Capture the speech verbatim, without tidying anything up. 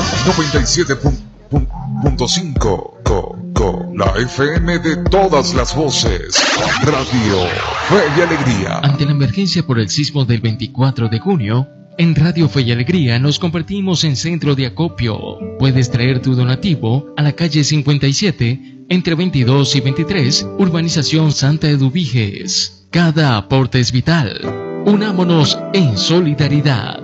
noventa y siete punto cinco, la F M de todas las voces. Radio Fe y Alegría. Ante la emergencia por el sismo del veinticuatro de junio, en Radio Fe y Alegría nos convertimos en centro de acopio. Puedes traer tu donativo a la calle cincuenta y siete, entre veintidós y veintitrés, Urbanización Santa Eduviges. Cada aporte es vital. Unámonos en solidaridad.